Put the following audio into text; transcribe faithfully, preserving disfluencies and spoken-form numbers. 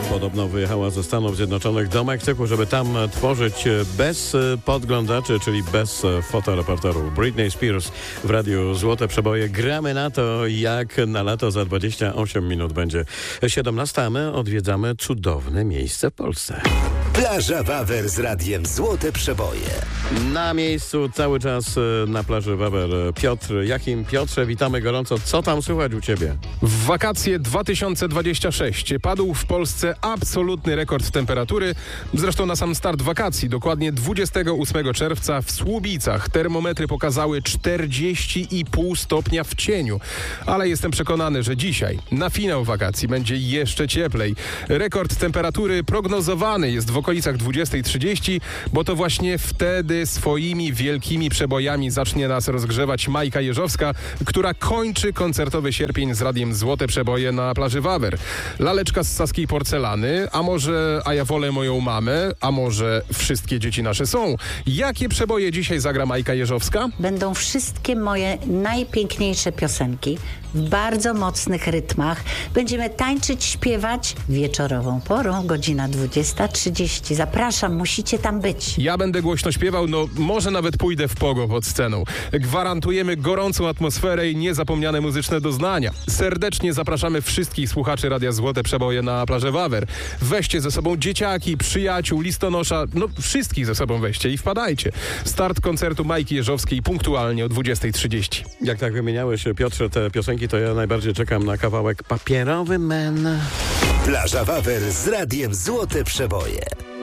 Podobno wyjechała ze Stanów Zjednoczonych do Meksyku, żeby tam tworzyć bez podglądaczy, czyli bez fotoreporterów. Britney Spears w Radiu Złote Przeboje. Gramy na to, jak na lato za dwadzieścia osiem minut będzie siedemnasta, a my odwiedzamy cudowne miejsce w Polsce. Plaża Wawer z Radiem Złote Przeboje. Na miejscu cały czas na plaży Wawer Piotr Jachim. Piotrze, witamy gorąco. Co tam słychać u Ciebie? W wakacje dwa tysiące dwudzieste szóste padł w Polsce absolutny rekord temperatury. Zresztą na sam start wakacji, dokładnie dwudziestego ósmego czerwca w Słubicach termometry pokazały czterdzieści i pół stopnia w cieniu. Ale jestem przekonany, że dzisiaj na finał wakacji będzie jeszcze cieplej. Rekord temperatury prognozowany jest w okolicach dwudziestej trzydzieści, bo to właśnie wtedy swoimi wielkimi przebojami zacznie nas rozgrzewać Majka Jeżowska, która kończy koncertowy sierpień z Radiem Złote Przeboje na plaży Wawer. Laleczka z saskiej porcelany, a może A ja wolę moją mamę, a może Wszystkie dzieci nasze są. Jakie przeboje dzisiaj zagra Majka Jeżowska? Będą wszystkie moje najpiękniejsze piosenki w bardzo mocnych rytmach. Będziemy tańczyć, śpiewać wieczorową porą, godzina dwudziesta trzydzieści. Zapraszam, musicie tam być. Ja będę głośno śpiewał, no może nawet pójdę w pogo pod sceną. Gwarantujemy gorącą atmosferę i niezapomniane muzyczne doznania. Serdecznie zapraszamy wszystkich słuchaczy Radia Złote Przeboje na plażę Wawer. Weźcie ze sobą dzieciaki, przyjaciół, listonosza, no wszystkich ze sobą weźcie i wpadajcie. Start koncertu Majki Jeżowskiej punktualnie o dwudziestej trzydzieści. Jak tak wymieniałeś, Piotrze, te piosenki, to ja najbardziej czekam na kawałek Papierowy Men. Plaża Wawer z Radiem Złote Przeboje.